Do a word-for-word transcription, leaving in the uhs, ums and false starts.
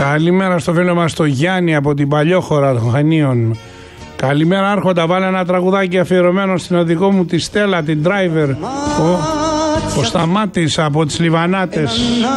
Καλημέρα στο φίλο μας το Γιάννη από την Παλιόχώρα των Χανίων. Καλημέρα Άρχοντα, βάλε ένα τραγουδάκι αφιερωμένο στην οδηγό μου τη Στέλλα, την driver. Ο, ο Σταμάτης από τις Λιβανάτες.